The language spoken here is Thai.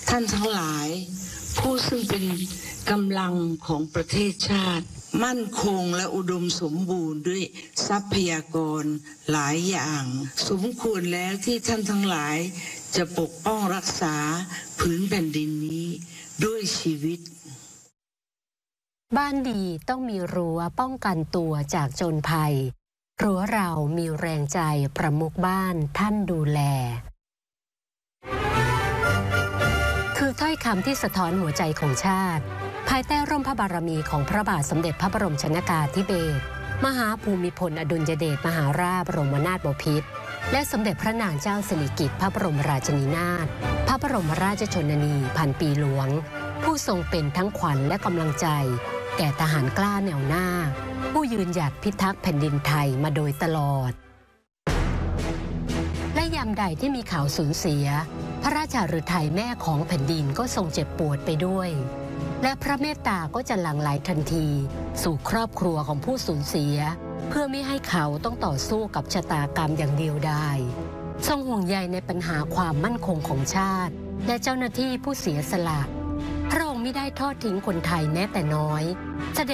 ท่านทั้งหลายผู้ซึ่งเป็นกำลังของประเทศชาติมั่นคงและอุดมสมบูรณ์ด้วยทรัพยากรหลายอย่างสมควรแล้วที่ท่านทั้งหลายจะปกป้องรักษาผืนแผ่นดินนี้ด้วยชีวิตบ้านดีต้องมีรั้วป้องกันตัวจากโจรภัยรั้วเรามีแรงใจประมุขบ้านท่านดูแลคือถ้อยคำที่สะท้อนหัวใจของชาติภายใต้ร่มพระบารมีของพระบาทสมเด็จพระบรมชนกาธิเบศรมหาภูมิพลอดุลยเดชมหาราชบรมนาถบพิตรและสมเด็จพระนางเจ้าสิริกิติ์พระบรมราชินีนาถพระบรมราชชนนีพันปีหลวงผู้ทรงเป็นทั้งขวัญและกำลังใจแก่ทหารกล้าแนวหน้าผู้ยืนหยัดพิทักษ์แผ่นดินไทยมาโดยตลอดและยามใดที่มีข่าวสูญเสียพระราชฤทัยแม่ของแผ่นดินก็ทรงเจ็บปวดไปด้วยและพระเมตตาก็จะหลั่งไหลทันทีสู่ครอบครัวของผู้สูญเสียเพื่อไม่ให้เขาต้องต่อสู้กับชะตากรรมอย่างเดียวดายทรงห่วงใยในปัญหาความมั่นคงของชาติและเจ้าหน้าที่ผู้เสียสละพระองค์ไม่ได้ทอดทิ้งคนไทยแม้แต่น้อยเสด็จ